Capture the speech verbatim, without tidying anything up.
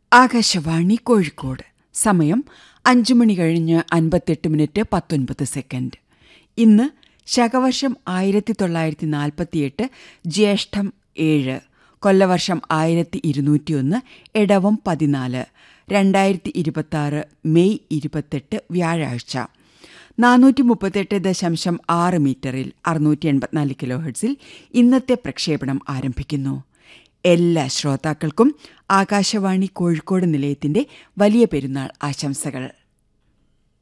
ആകാശവാണി കോഴിക്കോട്. സമയം അഞ്ചു മണി കഴിഞ്ഞ് അൻപത്തെട്ട് മിനിറ്റ് പത്തൊൻപത് സെക്കൻഡ്. ഇന്ന് ശകവർഷം ആയിരത്തി തൊള്ളായിരത്തി നാൽപ്പത്തിയെട്ട് ജ്യേഷ്ഠം ഏഴ്, കൊല്ലവർഷം ആയിരത്തി ഇരുന്നൂറ്റിയൊന്ന്, ഇടവം പതിനാല്, രണ്ടായിരത്തി ഇരുപത്തി ആറ് മെയ് ഇരുപത്തെട്ട് വ്യാഴാഴ്ച. നാനൂറ്റി മുപ്പത്തെട്ട് ദശാംശം ആറ് മീറ്ററിൽ അറുന്നൂറ്റി എൺപത്തിനാല് കിലോ ഹെർട്സിൽ ഇന്നത്തെ പ്രക്ഷേപണം ആരംഭിക്കുന്നു. എല്ലാ ശ്രോതാക്കൾക്കും ആകാശവാണി കോഴിക്കോട് നിലയത്തിന്റെ വലിയ പെരുന്നാൾ ആശംസകൾ.